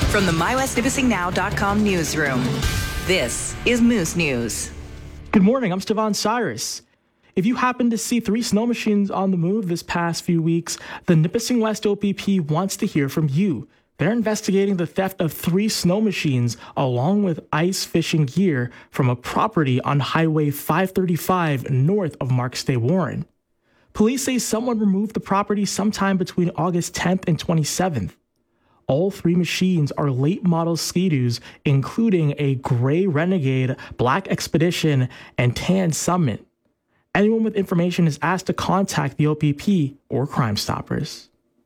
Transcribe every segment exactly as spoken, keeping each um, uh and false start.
From the my west nipissing now dot com newsroom, this is Moose News. Good morning, I'm Stevan Cyrus. If you happen to see three snow machines on the move this past few weeks, the Nipissing West O P P wants to hear from you. They're investigating the theft of three snow machines along with ice fishing gear from a property on Highway five thirty-five north of Marks Day Warren. Police say someone removed the property sometime between August tenth and twenty-seventh. All three machines are late model Ski-Doos, including a gray Renegade, black Expedition, and tan Summit. Anyone with information is asked to contact the O P P or Crime Stoppers.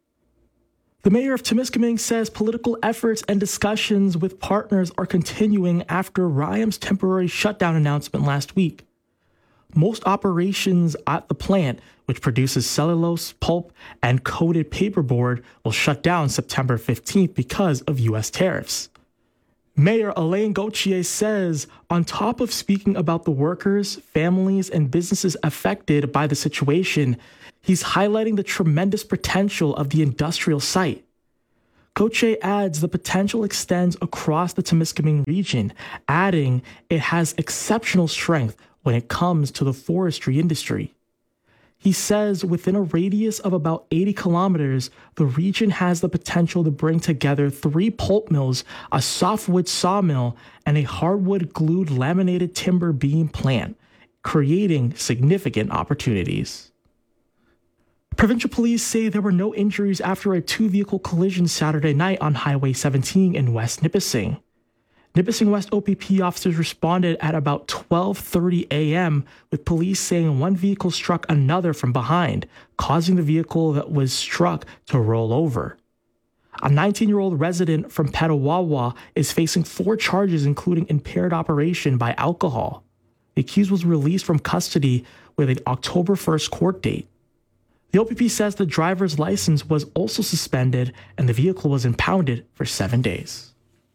The mayor of Temiskaming says political efforts and discussions with partners are continuing after R I Am's temporary shutdown announcement last week. Most operations at the plant, which produces cellulose, pulp, and coated paperboard, will shut down September fifteenth because of U S tariffs. Mayor Elaine Gauthier says, on top of speaking about the workers, families, and businesses affected by the situation, he's highlighting the tremendous potential of the industrial site. Gauthier adds the potential extends across the Temiskaming region, adding it has exceptional strength when it comes to the forestry industry. He says within a radius of about eighty kilometers, the region has the potential to bring together three pulp mills, a softwood sawmill, and a hardwood glued laminated timber beam plant, creating significant opportunities. Provincial police say there were no injuries after a two-vehicle collision Saturday night on Highway seventeen in West Nipissing. Nipissing West O P P officers responded at about twelve thirty a.m., with police saying one vehicle struck another from behind, causing the vehicle that was struck to roll over. A nineteen-year-old resident from Petawawa is facing four charges, including impaired operation by alcohol. The accused was released from custody with an October first court date. The O P P says the driver's license was also suspended and the vehicle was impounded for seven days.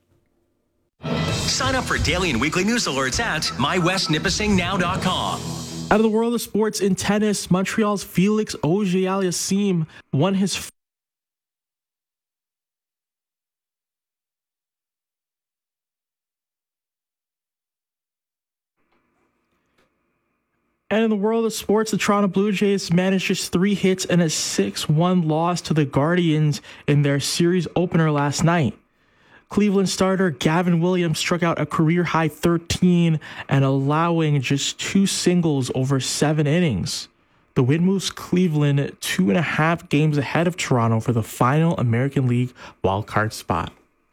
Sign up for daily and weekly news alerts at my west nipissing now dot com. Out of the world of sports, in tennis, Montreal's Felix Auger-Aliassime won his f- And in the world of sports, the Toronto Blue Jays managed just three hits and a six one loss to the Guardians in their series opener last night. Cleveland starter Gavin Williams struck out a career-high thirteen and allowing just two singles over seven innings. The win moves Cleveland two and a half games ahead of Toronto for the final American League wildcard spot.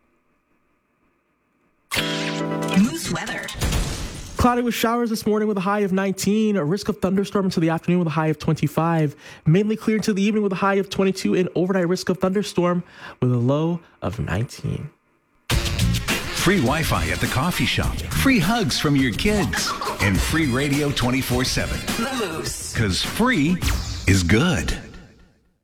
Moose weather. Cloudy with showers this morning with a high of nineteen, a risk of thunderstorm into the afternoon with a high of twenty-five, mainly clear into the evening with a high of twenty-two, and overnight risk of thunderstorm with a low of nineteen. Free Wi-Fi at the coffee shop, free hugs from your kids, and free radio twenty-four seven. The Moose. Because free is good.